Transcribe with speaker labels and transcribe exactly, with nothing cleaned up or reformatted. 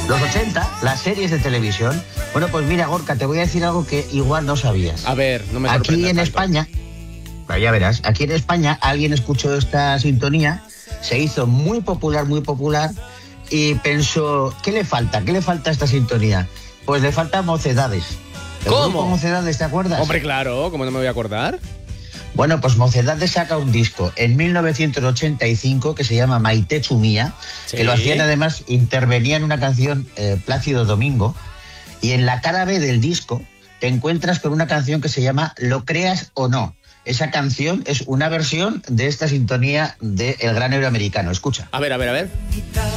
Speaker 1: Los ochenta, las series de televisión. Bueno, pues mira, Gorka, te voy a decir algo que igual no sabías.
Speaker 2: A ver, no me
Speaker 1: Aquí en
Speaker 2: tanto.
Speaker 1: España, ya verás, aquí en España alguien escuchó esta sintonía, se hizo muy popular, muy popular, y pensó, ¿qué le falta? ¿Qué le falta a esta sintonía? Pues le falta Mocedades. ¿El
Speaker 2: ¿Cómo?
Speaker 1: grupo Mocedades, te acuerdas?
Speaker 2: Hombre, claro, ¿cómo no me voy a acordar?
Speaker 1: Bueno, pues Mocedades saca un disco en mil novecientos ochenta y cinco que se llama Maite Chumía,
Speaker 2: Sí.
Speaker 1: que lo hacían además, intervenía en una canción eh, Plácido Domingo, y en la cara B del disco te encuentras con una canción que se llama Lo creas o no. Esa canción es una versión de esta sintonía de El Gran Héroe Americano. Escucha.
Speaker 2: A ver, a ver, a ver.